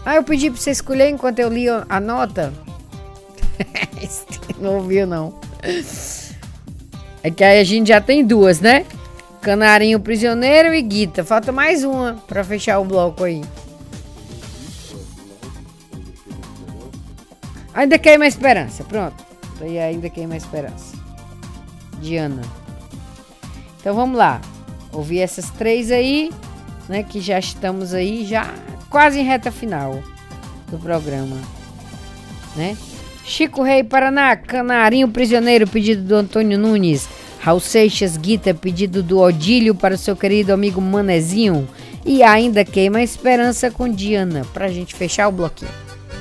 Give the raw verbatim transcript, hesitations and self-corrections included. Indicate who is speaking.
Speaker 1: Ah, eu pedi pra você escolher enquanto eu li a nota. Não ouviu, não. É que aí a gente já tem duas, né? Canarinho Prisioneiro e Guita. Falta mais uma pra fechar o bloco aí. Ainda queima a esperança. Pronto. Aí ainda queima a esperança. Diana. Então vamos lá. Ouvir essas três aí, né? Que já estamos aí, já quase em reta final do programa, né? Chico Rei, Paraná, Canarinho Prisioneiro, pedido do Antônio Nunes. Raul Seixas, Guita, pedido do Odílio para o seu querido amigo Manezinho. E ainda queima a esperança com Diana, pra gente fechar o bloquinho.